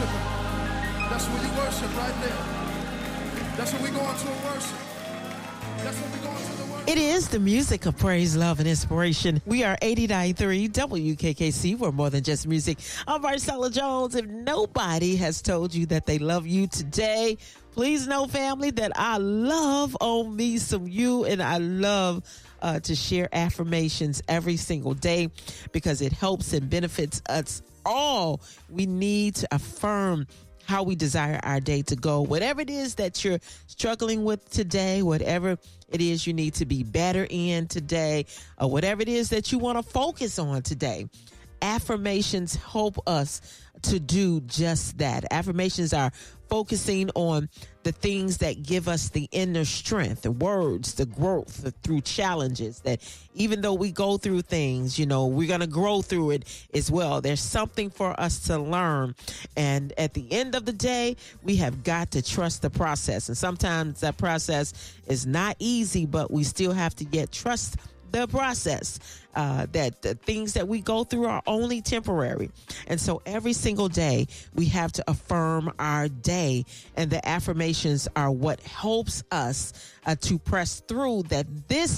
worship Him. That's when you worship right there. That's when we go into a worship. That's when we go into the worship. It is the music of praise, love, and inspiration. We are 89.3 WKKC. We're more than just music. I'm Marcella Jones. If nobody has told you that they love you today, please know, family, that I love on me some you, and I love to share affirmations every single day because it helps and benefits us all. We need to affirm how we desire our day to go. Whatever it is that you're struggling with today, whatever it is you need to be better in today, or whatever it is that you want to focus on today, affirmations help us to do just that. Affirmations are focusing on the things that give us the inner strength, the words, the growth through challenges, that even though we go through things, you know, we're going to grow through it as well. There's something for us to learn. And at the end of the day, we have got to trust the process. And sometimes that process is not easy, but we still have to trust the process, that the things that we go through are only temporary. And so every single day we have to affirm our day, and the affirmations are what helps us to press through that this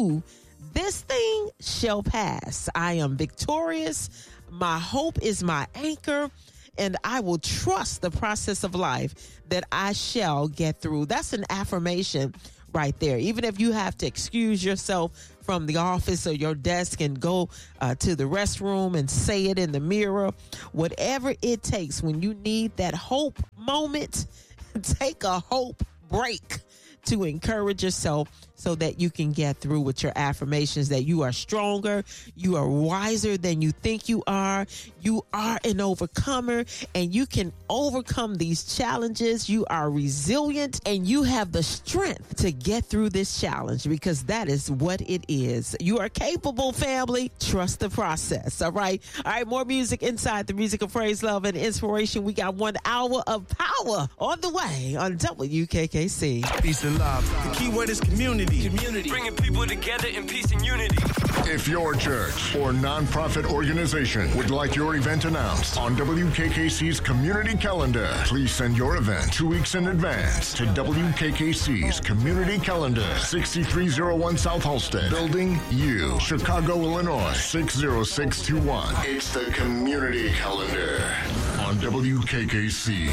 thing shall pass. I am victorious. My hope is my anchor, and I will trust the process of life that I shall get through. That's an affirmation right there. Even if you have to excuse yourself from the office or your desk and go to the restroom and say it in the mirror, whatever it takes, when you need that hope moment, take a hope break to encourage yourself so that you can get through with your affirmations, that you are stronger, you are wiser than you think you are an overcomer, and you can overcome these challenges. You are resilient, and you have the strength to get through this challenge, because that is what it is. You are capable, family. Trust the process. All right. More music inside the music of praise, love, and inspiration. We got 1 hour of power on the way on WKKC. Peace and love. The key word is community. Bringing people together in peace and unity. If your church or nonprofit organization would like your event announced on WKKC's community calendar, please send your event 2 weeks in advance to WKKC's community calendar, 6301 South Halsted, Building U, Chicago, Illinois, 60621. It's the community calendar on WKKC.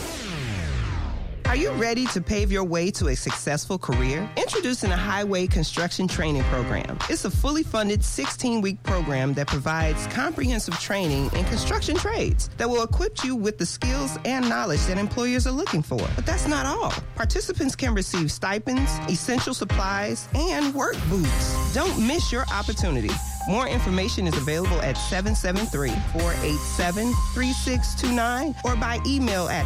Are you ready to pave your way to a successful career? Introducing the Highway Construction Training Program. It's a fully funded 16-week program that provides comprehensive training in construction trades that will equip you with the skills and knowledge that employers are looking for. But that's not all. Participants can receive stipends, essential supplies, and work boots. Don't miss your opportunity. More information is available at 773-487-3629 or by email at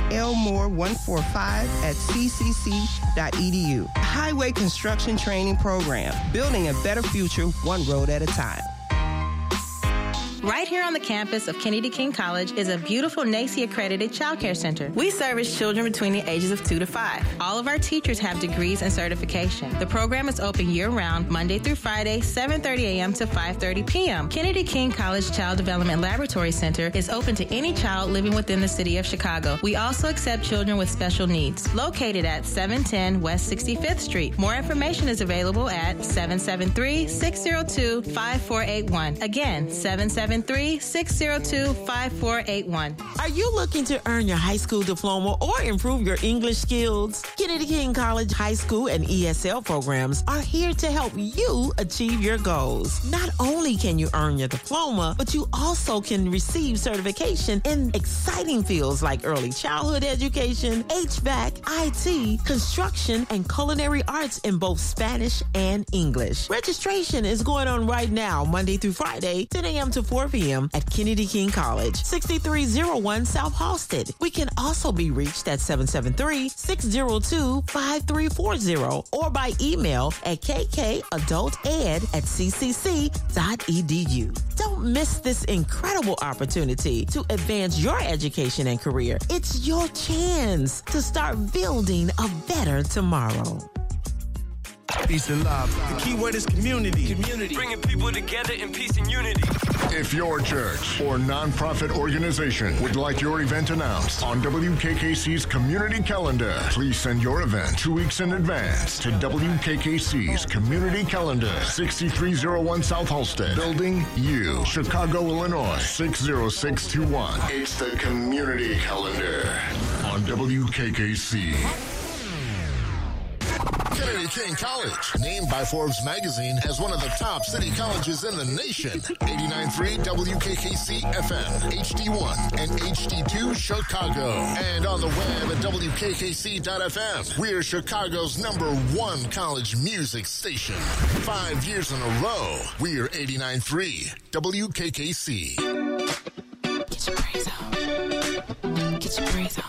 lmore145@ccc.edu. Highway Construction Training Program, building a better future one road at a time. Right here on the campus of Kennedy King College is a beautiful NACE-accredited child care center. We service children between the ages of 2 to 5. All of our teachers have degrees and certification. The program is open year-round, Monday through Friday, 7:30 a.m. to 5:30 p.m. Kennedy King College Child Development Laboratory Center is open to any child living within the city of Chicago. We also accept children with special needs. Located at 710 West 65th Street. More information is available at 773-602-5481. Again, 773-602-5481. Are you looking to earn your high school diploma or improve your English skills? Kennedy King College High School and ESL programs are here to help you achieve your goals. Not only can you earn your diploma, but you also can receive certification in exciting fields like early childhood education, HVAC, IT, construction, and culinary arts in both Spanish and English. Registration is going on right now, Monday through Friday, 10 a.m. to 4 p.m. at Kennedy King College, 6301 South Halsted. We can also be reached at 773-602-5340 or by email at kkadulted@ccc.edu. Don't miss this incredible opportunity to advance your education and career. It's your chance to start building a better tomorrow. Peace and love. The key word is community. Bringing people together in peace and unity. If your church or nonprofit organization would like your event announced on WKKC's community calendar, please send your event 2 weeks in advance to WKKC's community calendar, 6301 South Halsted, Building U, Chicago, Illinois, 60621. It's the community calendar on WKKC. Kennedy King College, named by Forbes magazine as one of the top city colleges in the nation. 89.3 WKKC FM, HD1 and HD2 Chicago. And on the web at WKKC.FM. We're Chicago's #1 college music station. 5 years in a row, we're 89.3 WKKC. Get your praise on. Get your praise on.